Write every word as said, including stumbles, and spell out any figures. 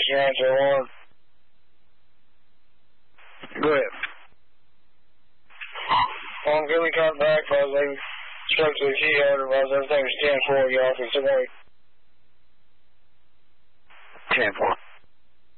station answer one. Go ahead. Um, give me contact back because they spoke to the key holder because everything was ten four, y'all can wait. ten four.